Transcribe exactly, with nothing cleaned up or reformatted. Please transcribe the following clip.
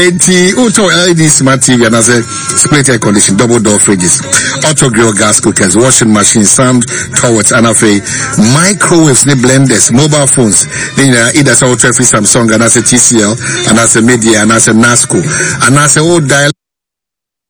eighty auto L E D smart T V and as a split air condition, double door fridges, auto grill gas cookers, washing machine, sound toilets, and a microwaves, ne blenders, mobile phones. Then uh, either so traffic Samsung and as a T C L and as a media and as a NASCO and as a old dial.